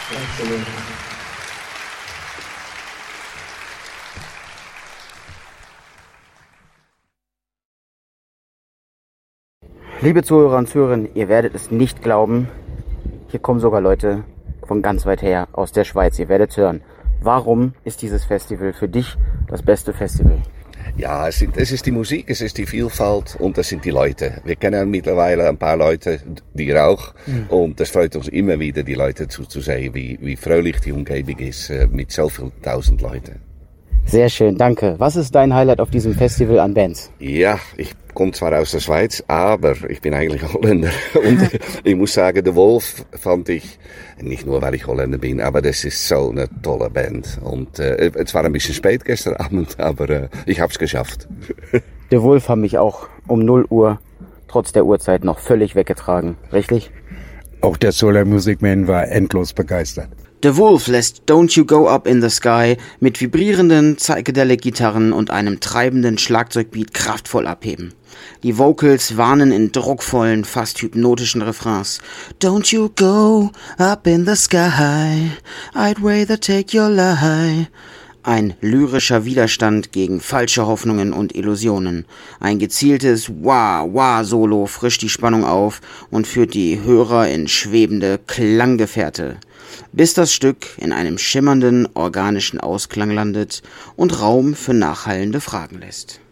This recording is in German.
Dankeschön. Liebe Zuhörer und Zuhörerinnen, ihr werdet es nicht glauben, hier kommen sogar Leute von ganz weit her aus der Schweiz. Ihr werdet hören, warum ist dieses Festival für dich das beste Festival? Ja, es ist die Musik, es ist die Vielfalt und es sind die Leute. Wir kennen mittlerweile ein paar Leute, die auch. Und es freut uns immer wieder, die Leute zu sehen, wie fröhlich die Umgebung ist mit so vielen tausend Leuten. Sehr schön, danke. Was ist dein Highlight auf diesem Festival an Bands? Ja, ich komme zwar aus der Schweiz, aber ich bin eigentlich Holländer. Und ich muss sagen, The Wolf fand ich, nicht nur weil ich Holländer bin, aber das ist so eine tolle Band. Und es war ein bisschen spät gestern Abend, aber ich hab's geschafft. The Wolf haben mich auch um 0 Uhr, trotz der Uhrzeit, noch völlig weggetragen. Richtig? Auch der Solar Music Man war endlos begeistert. The Wolf lässt Don't You Go Up in the Sky mit vibrierenden Psychedelic-Gitarren und einem treibenden Schlagzeugbeat kraftvoll abheben. Die Vocals warnen in druckvollen, fast hypnotischen Refrains. Don't you go up in the sky, I'd rather take your lie. Ein lyrischer Widerstand gegen falsche Hoffnungen und Illusionen. Ein gezieltes Wah-Wah-Solo frischt die Spannung auf und führt die Hörer in schwebende Klanggefährte, bis das Stück in einem schimmernden, organischen Ausklang landet und Raum für nachhallende Fragen lässt.